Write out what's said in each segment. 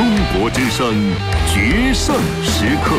中国之声决胜时刻。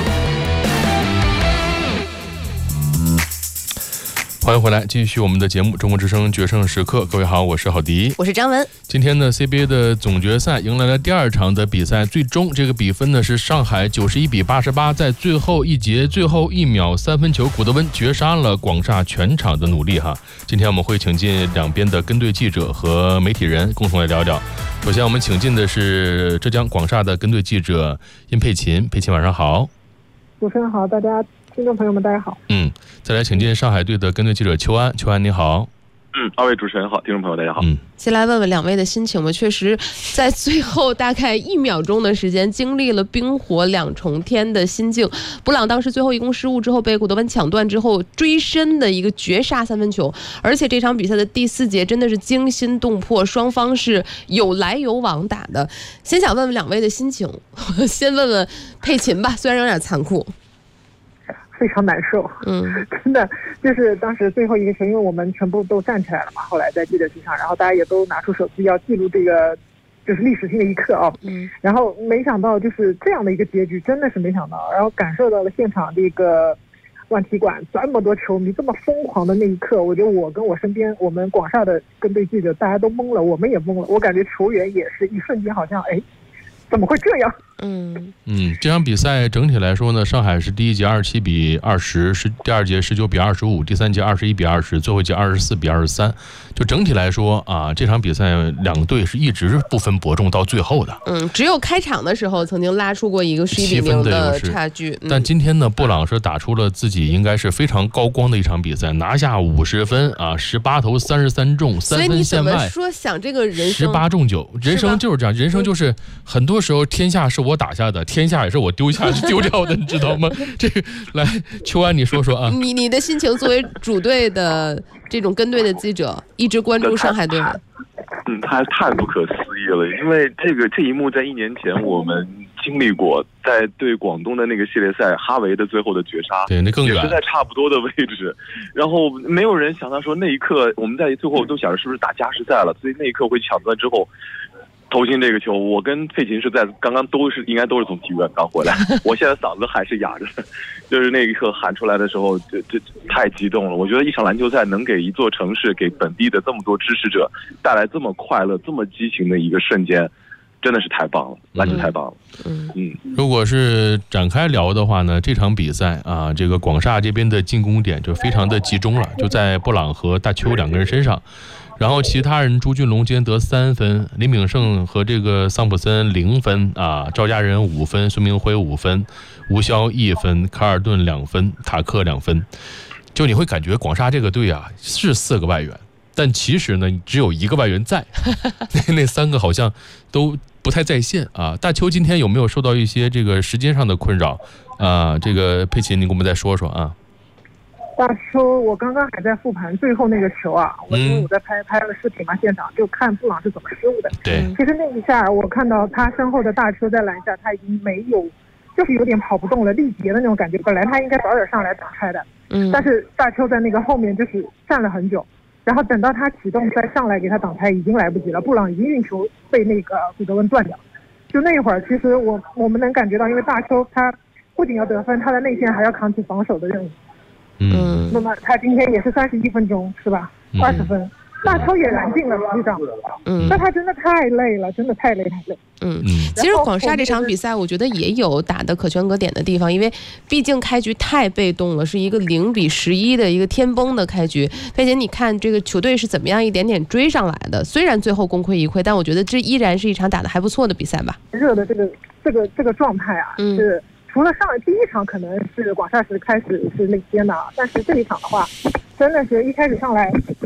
欢迎回来，继续我们的节目《中国之声决胜时刻》。各位好，我是郝迪， 我是张文。 今天呢 CBA 的总决赛迎来了第二场的比赛，最终这个比分呢是上海91比88，在最后一节最后1秒3分球，古德温绝杀了广厦全场的努力哈。今天我们会请进两边的跟队记者和媒体人共同来聊聊。首先我们请进的是浙江广厦的跟队记者殷佩琴，佩琴晚上好。 主持人好，大家听众朋友们大家好。 再来请进上海队的跟队记者邱安，邱安你好。 二位主持人好，听众朋友大家好。 先来问问两位的心情吧。确实在最后大概1秒钟的时间，经历了冰火两重天的心境。布朗当时最后一攻失误之后被古德温抢断之后追身的一个绝杀3分球，而且这场比赛的第4节真的是惊心动魄，双方是有来有往打的。先想问问两位的心情，先问问佩琴吧，虽然有点残酷。 非常难受，真的就是当时最后一个球，因为我们全部都站起来了嘛，后来在记者席上，然后大家也都拿出手机要记录这个就是历史性的一刻啊，然后没想到就是这样的一个结局，真的是没想到，然后感受到了现场这个万体馆这么多球迷这么疯狂的那一刻，我觉得我跟我身边我们广厦的跟队记者大家都懵了，我们也懵了，我感觉球员也是一瞬间好像怎么会这样？ 这场比赛整体来说呢，上海是第一节27比20，是第二节19比25，第三节21比20，最后一节24比23。就整体来说啊，这场比赛两个队是一直不分伯仲到最后的。 只有开场的时候曾经拉出过一个11比0的差距。 但今天呢，布朗是打出了自己应该是非常高光的一场比赛，拿下50分啊，18投33中，3分线外。所以你怎么说想这个人生 18中9，人生就是这样，人生就是很多时候天下是我打下的，天下也是我丢掉的，你知道吗？这个来，邱安你说说啊。 你的心情作为主队的这种跟队的记者，一直关注上海队。 太不可思议了，因为这一幕在1年前我们经历过，在对广东的那个系列赛，哈维的最后的绝杀， 对，那更远， 也是在差不多的位置。然后没有人想到说那一刻，我们在最后都想着是不是打加时赛了，所以那一刻会抢断之后投进这个球。我跟佩琴是在刚刚应该都是从体育院刚回来，我现在嗓子还是哑着，就是那一刻喊出来的时候，这太激动了。我觉得一场篮球赛能给一座城市、给本地的这么多支持者带来这么快乐、这么激情的一个瞬间，真的是太棒了，篮球太棒了。 如果是展开聊的话呢，这场比赛啊，这个广厦这边的进攻点就非常的集中了，就在布朗和大邱两个人身上。然后其他人朱俊龙今天得3分，林炳胜和这个桑普森0分啊，赵家人5分，孙明辉5分，吴骁1分，卡尔顿2分，塔克2分。就你会感觉广厦这个队啊是4个外援，但其实呢只有1个外援在，那3个好像都不太在线啊。大邱今天有没有受到一些这个时间上的困扰啊？这个佩琴，你给我们再说说啊。 大邱，我刚刚还在复盘最后那个球啊，因为我在拍了视频嘛，现场就看布朗是怎么失误的。 对， 其实那一下我看到他身后的大邱在篮下，他已经没有，就是有点跑不动了，力竭的那种感觉。本来他应该早点上来挡开的，但是大邱在那个后面就是站了很久，然后等到他启动再上来给他挡开，已经来不及了。布朗已经运球被那个古德温断掉。就那一会儿，其实我们能感觉到，因为大邱他不仅要得分，他的内线还要扛起防守的任务。那么他今天也是31分钟是吧？20分，大邱也燃尽了，实际上，但他真的太累了，真的太累。 其实广厦这场比赛，我觉得也有打得可圈可点的地方，因为毕竟开局太被动了，是一个0比11的一个天崩的开局。佩姐，你看这个球队是怎么样一点点追上来的？虽然最后功亏一篑，但我觉得这依然是一场打得还不错的比赛吧。 热的这个状态啊，是。除了上第一场可能是广厦是开始是领先的，但是这一场的话，真的是一开始上来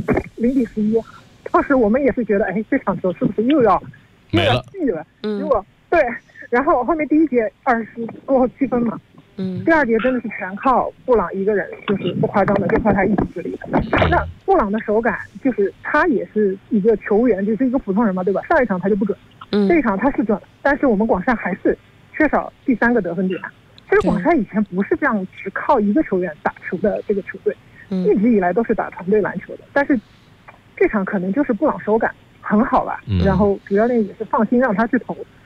0比11，当时我们也是觉得，这场球是不是又要没了？ 如果对，然后后面第一节27分嘛，第二节真的是全靠布朗一个人，就是不夸张的，就靠他一己之力。那布朗的手感就是他也是一个球员，就是一个普通人嘛，对吧？上一场他就不准，这一场他是准了，但是我们广厦还是缺少第3个得分点。其实广厦以前不是这样只靠一个球员打球的这个球队，一直以来都是打团队篮球的。但是这场可能就是布朗手感很好吧，然后主教练也是放心让他去投，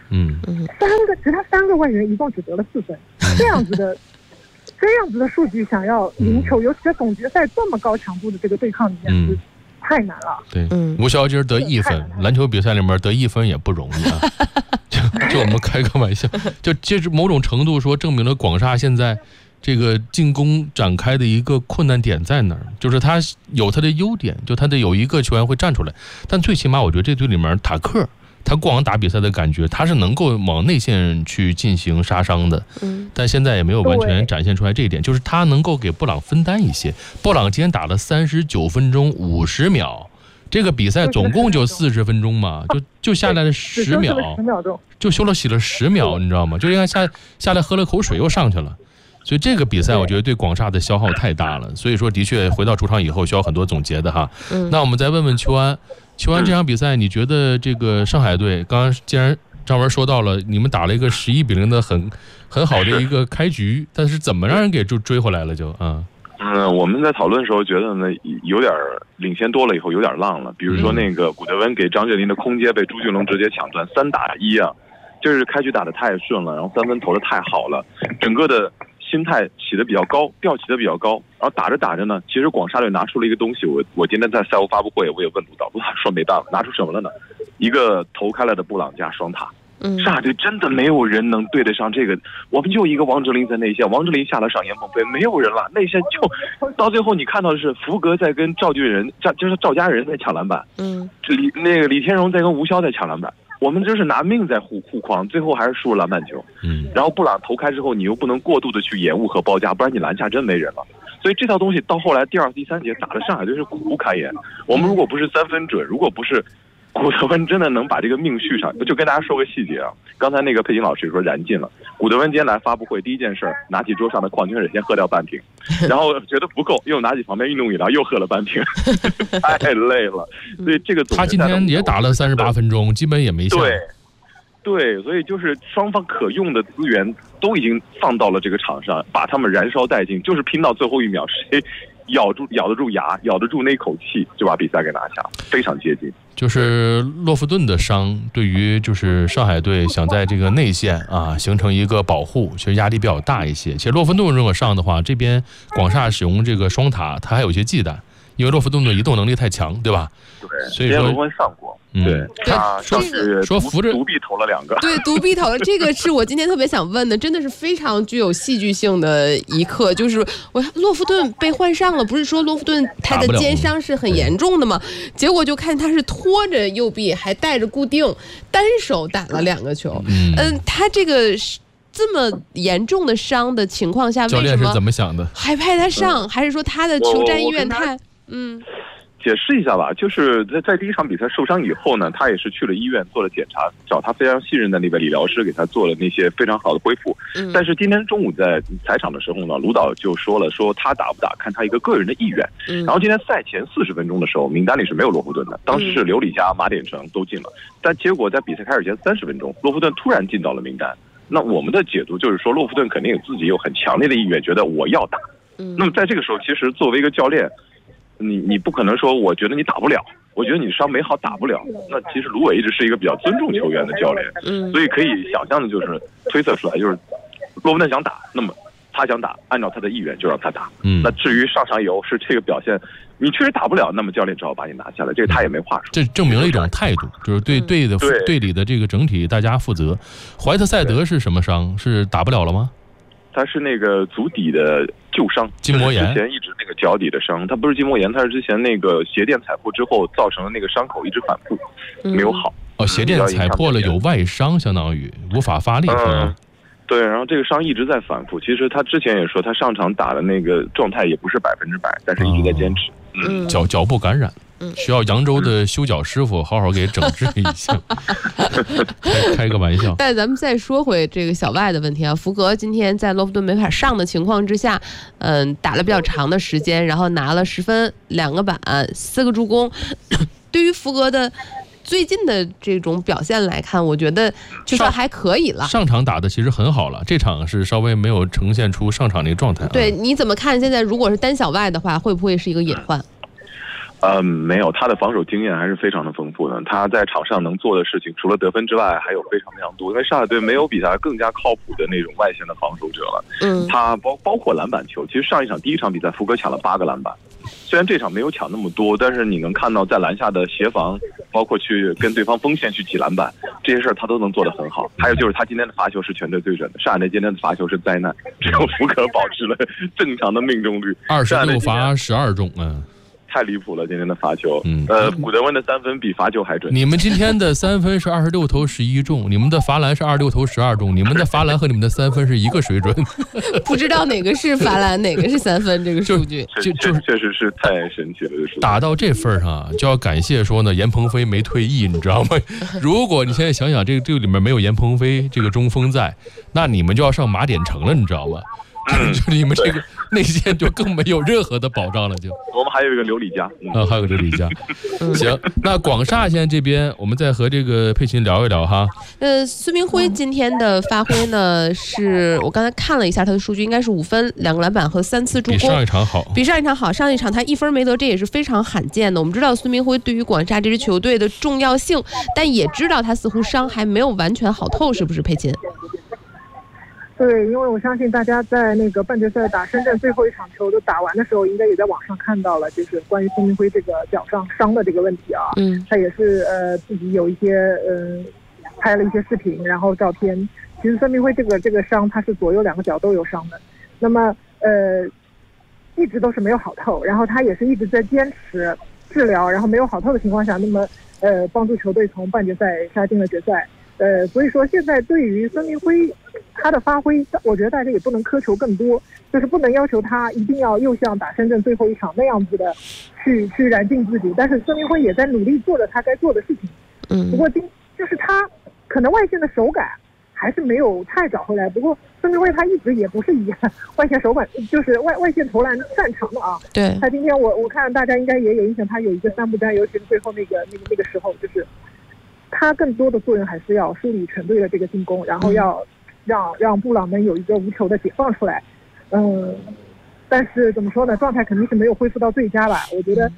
其他3个外援一共只得了4分，这样子的数据想要赢球，尤其在总决赛这么高强度的这个对抗里面是太难了。 对，吴骁今儿得1分，篮球比赛里面得1分也不容易啊。就我们开个玩笑，就这是某种程度说证明了广厦现在这个进攻展开的一个困难点在哪儿，就是他有他的优点，就他得有一个球员会站出来，但最起码我觉得这队里面塔克他过往打比赛的感觉，他是能够往内线去进行杀伤的，但现在也没有完全展现出来这一点，就是他能够给布朗分担一些。布朗今天打了39分钟50秒，这个比赛总共就40分钟嘛，就下来了10秒，就休了息了10秒，你知道吗？就应该下来喝了口水又上去了。所以这个比赛我觉得对广厦的消耗太大了，所以说的确回到主场以后需要很多总结的哈。那我们再问问邱安这场比赛，你觉得这个上海队，刚刚既然张文说到了，你们打了一个11-0的很好的一个开局，但是怎么让人给追回来了就我们在讨论的时候觉得呢，有点领先多了以后有点浪了。比如说那个古德温给张镇麟的空接被朱俊龙直接抢断，3打1啊，就是开局打得太顺了，然后3分投得太好了，整个的心态起得比较高，调起得比较高，然后打着打着呢，其实广厦队拿出了一个东西，我今天在赛后发布会我也问卢导说没办法，拿出什么了呢？一个投开了的布朗加双塔。上海队真的没有人能对得上这个，我们就一个王哲林在内线，王哲林下了上严鹏飞，没有人了，内线就到最后你看到的是福格在跟就是赵家人在抢篮板，那个李天荣在跟吴骁在抢篮板，我们就是拿命在护框，最后还是输了篮板球。然后布朗投开之后，你又不能过度的去延误和包夹，不然你篮下真没人了。所以这套东西到后来第2、第3节打的上海队是苦不堪言。我们如果不是3分准，如果不是古德温真的能把这个命续上，就跟大家说个细节啊。刚才那个佩琴老师说燃尽了，古德温今天来发布会第一件事，拿起桌上的矿泉水先喝掉半瓶，然后觉得不够，又拿起旁边运动饮料又喝了半瓶，太累了。所以这个他今天也打了38分钟，基本也没下。 对，所以就是双方可用的资源都已经放到了这个场上，把他们燃烧殆尽，就是拼到最后1秒，谁咬得住牙，咬得住那口气，就把比赛给拿下，非常接近。 就是洛夫顿的伤，对于就是上海队想在这个内线形成一个保护，其实压力比较大一些。其实洛夫顿如果上的话，这边广厦使用这个双塔，他还有一些忌惮，因为洛夫顿的移动能力太强，对吧？ 对， 所以说罗温上过。对，他说扶着独臂投了2个， 对，独臂投了，这个是我今天特别想问的，真的是非常具有戏剧性的一刻。就是洛夫顿被换上了，不是说洛夫顿他的肩伤是很严重的吗？结果就看他是拖着右臂，还带着固定，单手打了2个球。他这个这么严重的伤的情况下， 教练是怎么想的？ 还派他上，还是说他的求战意愿太解释一下吧，就是在第1场比赛受伤以后呢，他也是去了医院做了检查，找他非常信任的那个理疗师给他做了那些非常好的恢复。但是今天中午在采场的时候呢，卢导就说了，说他打不打看他一个个人的意愿。然后今天赛前40分钟的时候，名单里是没有洛夫顿的，当时是刘李佳、马典成都进了，但结果在比赛开始前30分钟，洛夫顿突然进到了名单。那我们的解读就是说，洛夫顿肯定自己有很强烈的意愿，觉得我要打。那么在这个时候，其实作为一个教练，你不可能说我觉得你打不了，我觉得你伤没好打不了。那其实卢伟一直是一个比较尊重球员的教练，所以可以想象的就是推测出来，就是洛夫顿想打，那么他想打，按照他的意愿就让他打。那至于上场以后是这个表现，你确实打不了，那么教练只好把你拿下来，这个他也没话说。 这证明了一种态度，就是对队里的这个整体大家负责。怀特塞德是什么伤？是打不了了吗？ 他是那个足底的旧伤， 筋膜炎， 之前一直那个脚底的伤，他不是筋膜炎，他是之前那个鞋垫踩破之后造成的那个伤口一直反复，没有好。 鞋垫踩破了有外伤，相当于无法发力。 对，然后这个伤一直在反复。其实他之前也说，他上场打的那个状态也不是100%，但是一直在坚持。 脚部感染。需要扬州的修脚师傅好好给整治一下。开个玩笑。 但咱们再说回这个小外的问题啊，福格今天在洛夫顿没法上的情况之下，打了比较长的时间，然后拿了10分、2个板、4个助攻。对于福格的最近的这种表现来看，我觉得就算还可以了。 上场打的其实很好了，这场是稍微没有呈现出上场那个状态。 对，你怎么看？现在如果是单小外的话，会不会是一个隐患？ 没有，他的防守经验还是非常的丰富的。他在场上能做的事情，除了得分之外，还有非常非常多。因为上海队没有比他更加靠谱的那种外线的防守者了。他包括篮板球，其实上一场第一场比赛，福格抢了8个篮板。虽然这场没有抢那么多，但是你能看到在篮下的协防，包括去跟对方锋线去挤篮板，这些事儿他都能做得很好。还有就是他今天的罚球是全队最准的，上海队今天的罚球是灾难，只有福格保持了正常的命中率 ，26罚12中太离谱了，今天的罚球。古德温的3分比罚球还准。 你们今天的3分是26投11中，你们的罚篮是26投12中，你们的罚篮和你们的3分是一个水准。 不知道哪个是罚篮，哪个是3分，这个数据就是确实是太神奇了。 打到这份上就要感谢说呢，严鹏飞没退役，你知道吗？如果你现在想想这个里面没有严鹏飞这个中锋在，那你们就要上马点城了，你知道吗？就你们这个内线就更没有任何的保障了。就我们还有一个刘礼佳， 还有个刘礼佳。行，那广厦现在这边，我们再和这个佩琴聊一聊哈。 孙铭徽今天的发挥呢，是我刚才看了一下他的数据，应该是5分、2个篮板和3次助攻， 比上一场好。 上一场他1分没得，这也是非常罕见的。我们知道孙铭徽对于广厦这支球队的重要性，但也知道他似乎伤还没有完全好透，是不是佩琴？ 对，因为我相信大家在那个半决赛打深圳最后一场球都打完的时候，应该也在网上看到了，就是关于孙铭徽这个脚上伤的这个问题啊。他也是自己有一些拍了一些视频，然后照片。其实孙铭徽这个伤，他是左右2个脚都有伤的，那么一直都是没有好透，然后他也是一直在坚持治疗，然后没有好透的情况下，那么帮助球队从半决赛杀进了决赛。所以说现在对于孙铭徽他的发挥，我觉得大家也不能苛求更多，就是不能要求他一定要又像打深圳最后一场那样子的去燃尽自己，但是孙铭徽也在努力做着他该做的事情。不过就是他可能外线的手感还是没有太找回来，不过孙铭徽他一直也不是以外线手感就是外线投篮擅长的啊。 对，他今天我看大家应该也有印象，他有一个3不沾，尤其是最后那个时候，就是他更多的作用还是要梳理全队的这个进攻，然后要让布朗们有一个无球的解放出来。但是怎么说呢，状态肯定是没有恢复到最佳吧。我觉得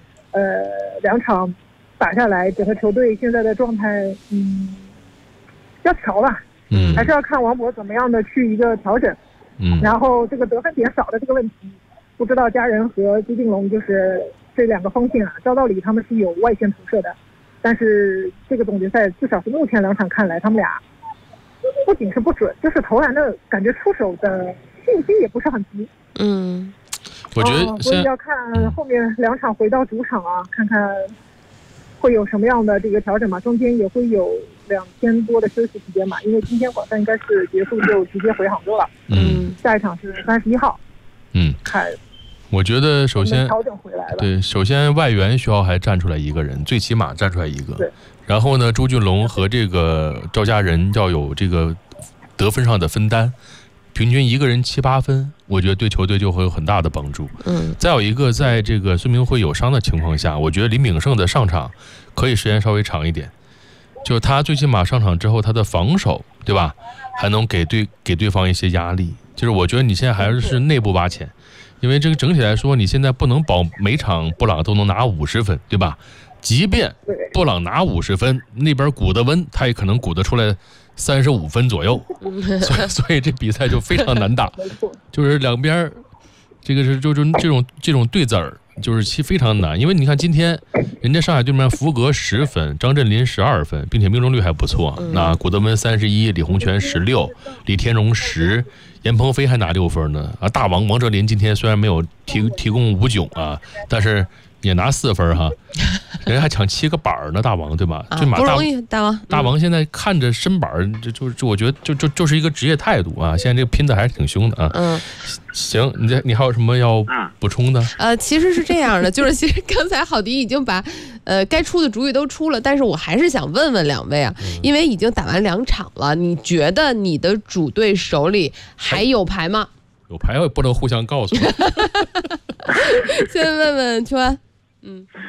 2场打下来，整个球队现在的状态要调吧。还是要看王博怎么样的去一个调整。然后这个得分点少的这个问题，不知道家人和朱定龙就是这2个锋线啊，照道理他们是有外线投射的，但是这个总决赛至少是目前2场看来，他们俩不仅是不准，就是投篮的感觉出手的信心也不是很足。 我觉得所以要看后面2场回到主场啊，看看会有什么样的这个调整嘛，中间也会有2天多的休息时间嘛，因为今天广厦应该是结束就直接回杭州了。下一场是31号。看。 我觉得首先调整回来了。 对，首先外援需要还站出来一个人，最起码站出来一个。 对。 然后呢，朱俊龙和这个赵家人要有这个得分上的分担，平均一个人7、8分，我觉得对球队就会有很大的帮助。再有一个，在这个孙铭徽有伤的情况下，我觉得李炳胜的上场可以时间稍微长一点，就他最起码上场之后，他的防守，对吧，还能给对方一些压力。就是我觉得你现在还是内部挖潜，因为这个整体来说，你现在不能保每场布朗都能拿50分，对吧？即便布朗拿50分，那边古德温他也可能鼓得出来35分左右，所以这比赛就非常难打。就是两边这个是就是这种对子儿，就是非常难。因为你看今天人家上海对面福格10分，张镇麟12分，并且命中率还不错。那古德温31，李洪权16，李天荣10，严鹏飞还拿6分呢。大王王哲林今天虽然没有提供59啊，但是也拿4分哈，人家还抢7个板呢，大王对吧？ 不容易， 大王现在看着身板，就我觉得就是一个职业态度啊。现在这个拼的还是挺凶的啊。行，你还有什么要补充的？ 其实是这样的，就是其实刚才郝迪已经把该出的主意都出了，但是我还是想问问2位啊，因为已经打完2场了，你觉得你的主队手里还有牌吗？ 有牌我也不能互相告诉。 先问问秋安。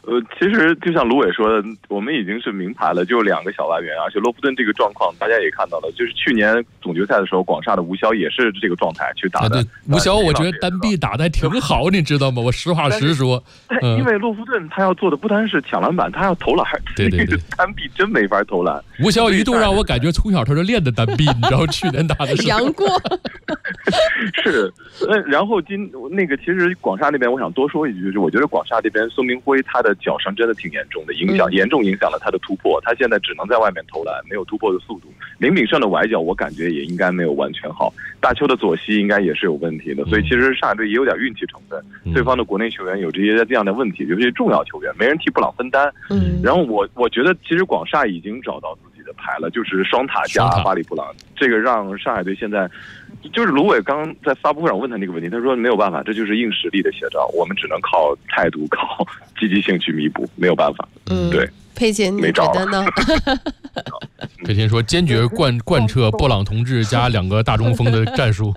其实就像卢伟说的，我们已经是名牌了，就2个小外援，而且洛夫顿这个状况大家也看到了，就是去年总决赛的时候，广厦的吴骁也是这个状态去打的。 对，吴骁我觉得单臂打得还挺好，你知道吗？我实话实说。 因为洛夫顿他要做的不单是抢篮板，他要投篮。 对， 单臂真没法投篮。 吴骁一度让我感觉从小他就练的单臂，你知道去年打的时候。 杨过。 是，然后其实广厦那边我想多说一句，就是我觉得广厦这边孙明辉他的脚伤真的挺严重的，严重影响了他的突破，他现在只能在外面投篮，没有突破的速度。林炳胜的崴脚我感觉也应该没有完全好，大邱的左膝应该也是有问题的，所以其实上海队也有点运气成分，对方的国内球员有这样的问题，尤其是重要球员没人替布朗分担。然后我觉得其实广厦已经找到自己的牌了，就是双塔加巴里布朗，这个让上海队现在就是卢伟刚在发布会上问他那个问题，他说没有办法，这就是硬实力的写照，我们只能靠态度、靠积极性去弥补，没有办法。对。 佩琴，你觉得呢？ 佩琴说坚决贯彻布朗同志加2个大中锋的战术。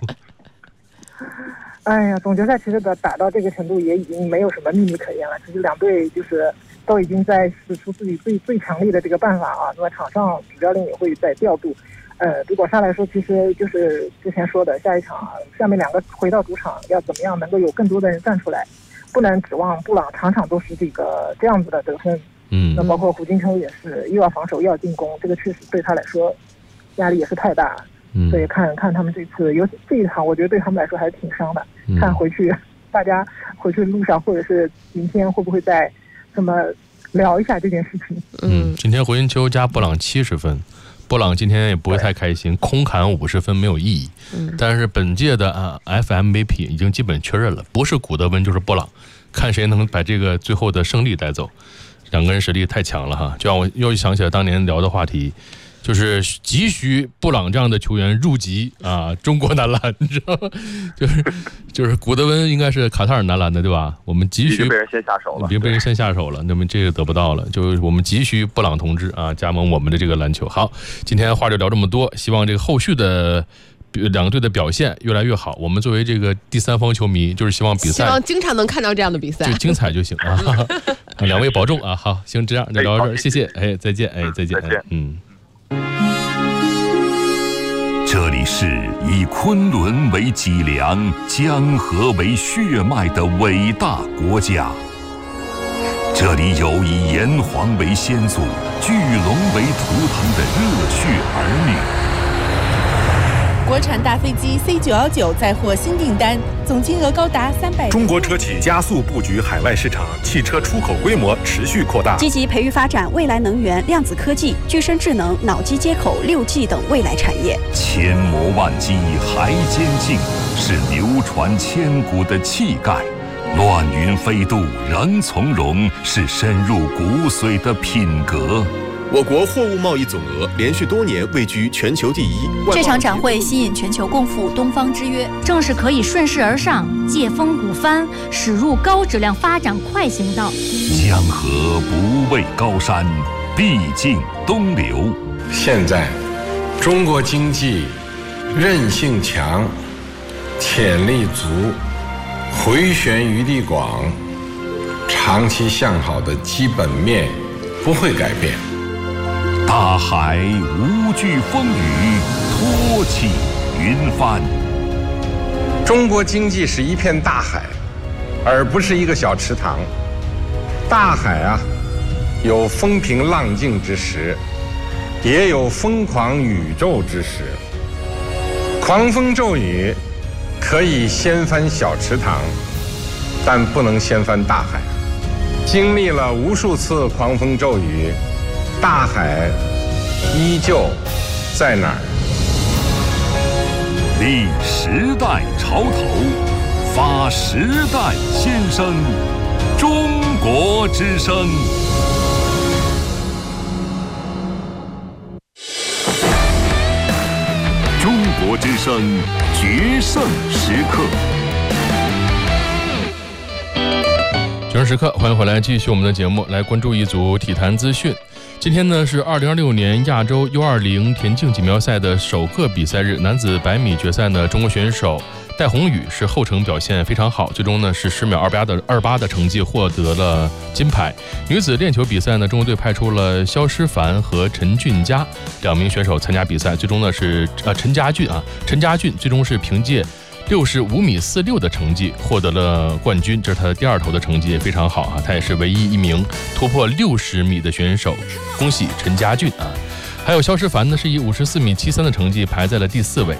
哎呀，总决赛其实打到这个程度也已经没有什么秘密可言了，其实两队就是都已经在使出自己最强力的这个办法啊。那么场上主教练也会在调度。对广厦来说，其实就是之前说的，下面2个回到主场要怎么样能够有更多的人站出来，不能指望布朗场场都是这样子的得分。那包括胡金秋也是又要防守又要进攻，这个确实对他来说压力也是太大了。所以看他们这次，尤其这一场，我觉得对他们来说还是挺伤的。看大家回去路上或者是明天会不会再这么聊一下这件事情？ 今天胡金秋加布朗70分，布朗今天也不会太开心，空砍50分没有意义。但是本届的FMVP 已经基本确认了，不是古德温就是布朗，看谁能把这个最后的胜利带走。2个人实力太强了哈，就让我又想起来当年聊的话题，就是急需布朗这样的球员入籍中国男篮，你知道吗？就是古德温应该是卡塔尔男篮的对吧？我们急需已经被人先下手了， 已经被人先下手了，那么这个得不到了，就是我们急需布朗同志加盟我们的这个篮球。好，今天话就聊这么多，希望这个后续的2个队的表现越来越好。我们作为这个第三方球迷，就是希望经常能看到这样的比赛， 就精彩就行啊。2位保重啊！好，行，这样就聊到这儿，谢谢，再见，再见， 这里是以昆仑为脊梁、江河为血脉的伟大国家，这里有以炎黄为先祖、巨龙为图腾的热血儿女。 国产大飞机 C919 再获新订单，总金额高达300。 中国车企加速布局海外市场，汽车出口规模持续扩大， 积极培育发展未来能源、量子科技、具身智能、脑机接口、6G 等未来产业。 千磨万击还坚劲，是流传千古的气概；乱云飞渡仍从容，是深入骨髓的品格。 我国货物贸易总额连续多年位居全球第1。 这场展会吸引全球共赴东方之约， 正是可以顺势而上、借风鼓帆，驶入高质量发展快行道。 江河不畏高山，必经东流。 现在，中国经济韧性强，潜力足，回旋余地广，长期向好的基本面不会改变。 大海无惧风雨，托起云帆。 中国经济是一片大海，而不是一个小池塘。大海有风平浪静之时，也有疯狂宇宙之时。狂风骤雨可以掀翻小池塘，但不能掀翻大海。经历了无数次狂风骤雨，大海依旧在哪儿？ 立时代潮头，发时代先声，中国之声。中国之声决胜时刻。 决胜时刻，欢迎回来，继续我们的节目，来关注一组体坛资讯。 今天呢是2026年亚洲 U20 田径锦标赛的首个比赛日，男子100米决赛呢，中国选手戴宏宇是后程表现非常好，最终呢是10秒28的成绩获得了金牌。女子链球比赛呢，中国队派出了肖诗凡和陈俊佳2名选手参加比赛，最终呢是陈家俊最终是凭借65米46的成绩获得了冠军，这是他的第2头的成绩，也非常好啊！他也是唯一一名突破60米的选手，恭喜陈家俊啊！还有肖诗凡呢，是以54米73的成绩排在了第4位。